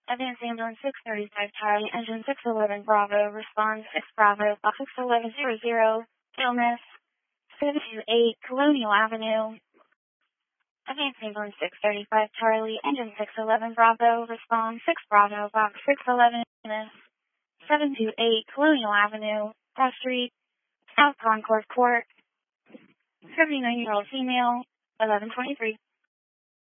Advancing on 635 Charlie, engine 611 Bravo, responds 6 Bravo, Box 61100, illness, 728 Colonial Avenue. Advancing on 635 Charlie, engine 611 Bravo, responds 6 Bravo, Box 611, illness, 728 Colonial Avenue, Cross Street, South Concord Court, 79-year-old female, 1123.